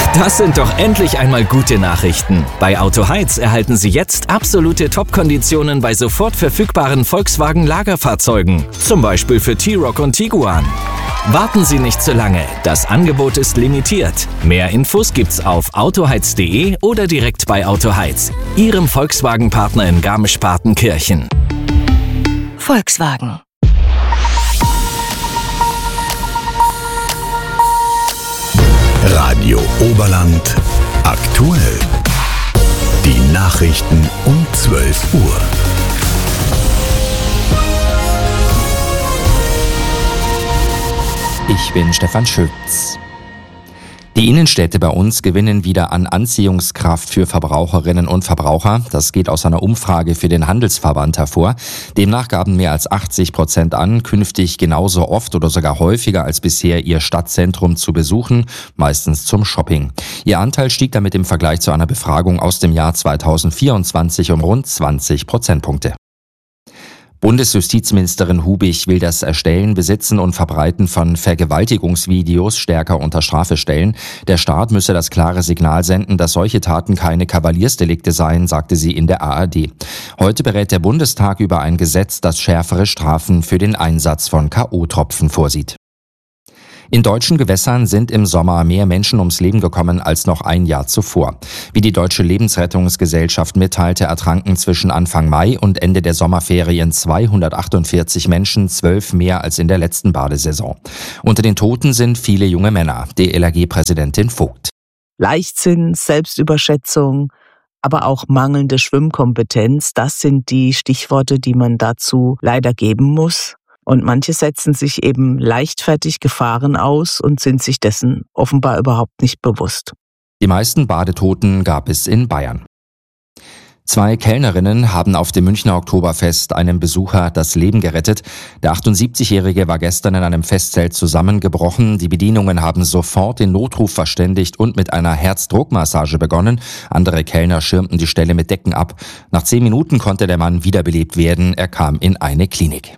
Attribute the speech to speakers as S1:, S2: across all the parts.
S1: Das sind doch endlich einmal gute Nachrichten. Bei Autoheiz erhalten Sie jetzt absolute Top-Konditionen bei sofort verfügbaren Volkswagen-Lagerfahrzeugen. Zum Beispiel für T-Roc und Tiguan. Warten Sie nicht zu lange. Das Angebot ist limitiert. Mehr Infos gibt's auf autoheiz.de oder direkt bei Autoheiz, Ihrem Volkswagen-Partner in Garmisch-Partenkirchen.
S2: Volkswagen.
S3: Radio Oberland aktuell. Die Nachrichten um 12 Uhr.
S4: Ich bin Stefan Schütz. Die Innenstädte bei uns gewinnen wieder an Anziehungskraft für Verbraucherinnen und Verbraucher. Das geht aus einer Umfrage für den Handelsverband hervor. Demnach gaben mehr als 80% an, künftig genauso oft oder sogar häufiger als bisher ihr Stadtzentrum zu besuchen, meistens zum Shopping. Ihr Anteil stieg damit im Vergleich zu einer Befragung aus dem Jahr 2024 um rund 20 Prozentpunkte. Bundesjustizministerin Hubig will das Erstellen, Besitzen und Verbreiten von Vergewaltigungsvideos stärker unter Strafe stellen. Der Staat müsse das klare Signal senden, dass solche Taten keine Kavaliersdelikte seien, sagte sie in der ARD. Heute berät der Bundestag über ein Gesetz, das schärfere Strafen für den Einsatz von K.O.-Tropfen vorsieht. In deutschen Gewässern sind im Sommer mehr Menschen ums Leben gekommen als noch ein Jahr zuvor. Wie die Deutsche Lebensrettungsgesellschaft mitteilte, ertranken zwischen Anfang Mai und Ende der Sommerferien 248 Menschen, 12 mehr als in der letzten Badesaison. Unter den Toten sind viele junge Männer, DLRG-Präsidentin Vogt.
S5: Leichtsinn, Selbstüberschätzung, aber auch mangelnde Schwimmkompetenz, das sind die Stichworte, die man dazu leider geben muss. Und manche setzen sich eben leichtfertig Gefahren aus und sind sich dessen offenbar überhaupt nicht bewusst.
S4: Die meisten Badetoten gab es in Bayern. 2 Kellnerinnen haben auf dem Münchner Oktoberfest einem Besucher das Leben gerettet. Der 78-Jährige war gestern in einem Festzelt zusammengebrochen. Die Bedienungen haben sofort den Notruf verständigt und mit einer Herzdruckmassage begonnen. Andere Kellner schirmten die Stelle mit Decken ab. Nach 10 Minuten konnte der Mann wiederbelebt werden. Er kam in eine Klinik.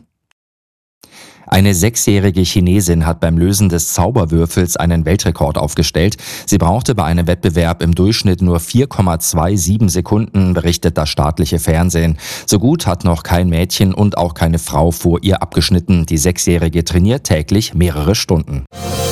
S4: Eine 6-jährige Chinesin hat beim Lösen des Zauberwürfels einen Weltrekord aufgestellt. Sie brauchte bei einem Wettbewerb im Durchschnitt nur 4,27 Sekunden, berichtet das staatliche Fernsehen. So gut hat noch kein Mädchen und auch keine Frau vor ihr abgeschnitten. Die 6-jährige trainiert täglich mehrere Stunden.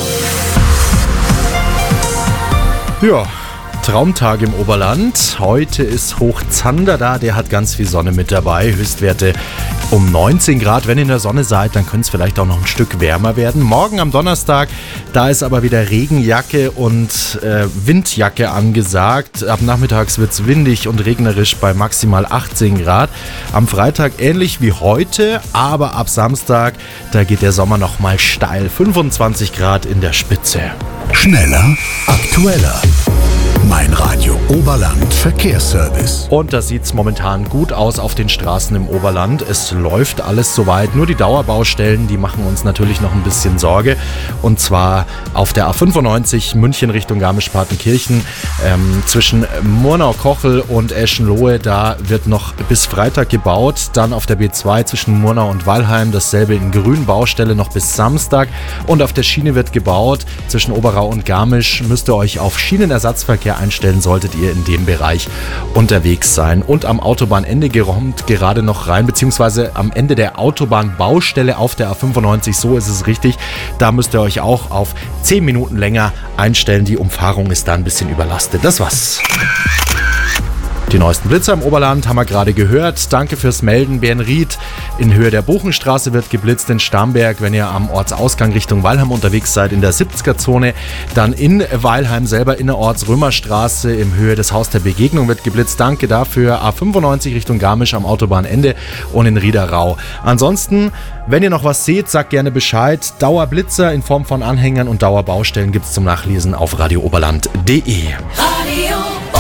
S6: Ja. Traumtag im Oberland. Heute ist Hochzander da, der hat ganz viel Sonne mit dabei. Höchstwerte um 19 Grad. Wenn ihr in der Sonne seid, dann könnte es vielleicht auch noch ein Stück wärmer werden. Morgen am Donnerstag, da ist aber wieder Regenjacke und Windjacke angesagt. Ab nachmittags wird es windig und regnerisch bei maximal 18 Grad. Am Freitag ähnlich wie heute, aber ab Samstag, da geht der Sommer nochmal steil. 25 Grad in der Spitze.
S3: Schneller, aktueller. Mein Radio Oberland Verkehrsservice.
S6: Und da sieht es momentan gut aus auf den Straßen im Oberland. Es läuft alles soweit. Nur die Dauerbaustellen, die machen uns natürlich noch ein bisschen Sorge. Und zwar auf der A95 München Richtung Garmisch-Partenkirchen. Zwischen Murnau-Kochel und Eschenlohe, da wird noch bis Freitag gebaut. Dann auf der B2 zwischen Murnau und Weilheim, dasselbe in Grün, Baustelle noch bis Samstag. Und auf der Schiene wird gebaut. Zwischen Oberau und Garmisch müsst ihr euch auf Schienenersatzverkehr einstellen, solltet ihr in dem Bereich unterwegs sein. Und am Autobahnende kommt gerade noch rein, beziehungsweise am Ende der Autobahnbaustelle auf der A95, so ist es richtig. Da müsst ihr euch auch auf 10 Minuten länger einstellen. Die Umfahrung ist da ein bisschen überlastet. Das war's. Die neuesten Blitzer im Oberland haben wir gerade gehört. Danke fürs Melden. Bernried in Höhe der Buchenstraße wird geblitzt. In Starnberg, wenn ihr am Ortsausgang Richtung Weilheim unterwegs seid, in der 70er-Zone. Dann in Weilheim selber innerorts Römerstraße in Höhe des Haus der Begegnung wird geblitzt. Danke dafür. A95 Richtung Garmisch am Autobahnende und in Riederau. Ansonsten, wenn ihr noch was seht, sagt gerne Bescheid. Dauerblitzer in Form von Anhängern und Dauerbaustellen gibt es zum Nachlesen auf radiooberland.de.
S2: Radio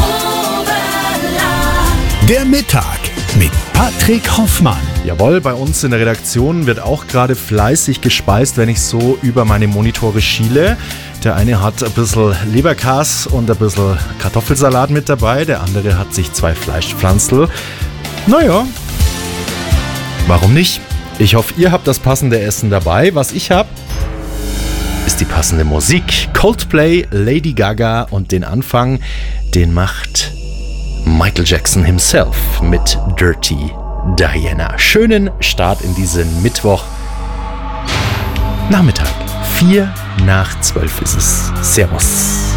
S3: Der Mittag mit Patrick Hoffmann.
S6: Jawohl, bei uns in der Redaktion wird auch gerade fleißig gespeist, wenn ich so über meine Monitore schiele. Der eine hat ein bisschen Leberkas und ein bisschen Kartoffelsalat mit dabei. Der andere hat sich 2 Fleischpflanzl. Naja, warum nicht? Ich hoffe, ihr habt das passende Essen dabei. Was ich habe, ist die passende Musik. Coldplay, Lady Gaga und den Anfang, den macht Michael Jackson himself mit Dirty Diana. Schönen Start in diesen Mittwoch. Nachmittag, 11:04 ist es. Servus.